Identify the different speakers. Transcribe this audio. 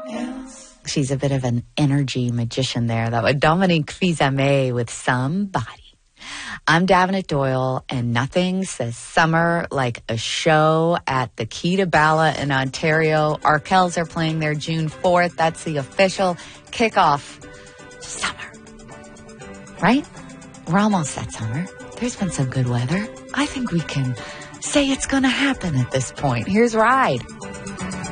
Speaker 1: She's a bit of an energy magician there. That was Dominique Fils-Aimé with Somebody. I'm Davenant Doyle, and nothing says summer like a show at the Key to Bala in Ontario. Arkells are playing there June 4th. That's the official kickoff to summer. Right? We're almost at summer. There's been some good weather. I think we can say it's going to happen at this point. Here's Ride.